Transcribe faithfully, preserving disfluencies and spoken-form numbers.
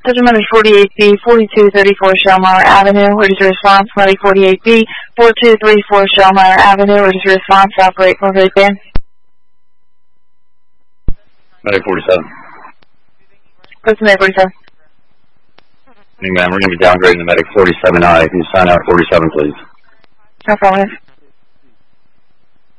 Subject matter forty-eight B, forty-two thirty-four Shellmeyer Avenue. What is your response? Medic forty-eight B, forty-two thirty-four Shellmeyer Avenue. What is your response? Operate for right there. Medic forty-seven. What's Medic forty-seven? Ma'am, we're going to be downgrading the Medic forty-seven I. Can you sign out forty-seven, please? No problem.